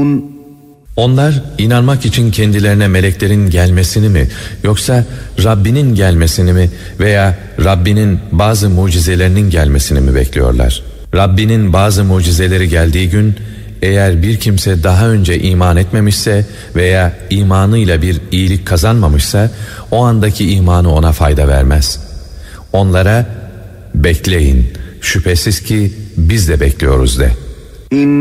Onlar inanmak için kendilerine meleklerin gelmesini mi, yoksa Rabbinin gelmesini mi veya Rabbinin bazı mucizelerinin gelmesini mi bekliyorlar? Rabbinin bazı mucizeleri geldiği gün, eğer bir kimse daha önce iman etmemişse veya imanıyla bir iyilik kazanmamışsa, o andaki imanı ona fayda vermez. Onlara bekleyin, şüphesiz ki biz de bekliyoruz de.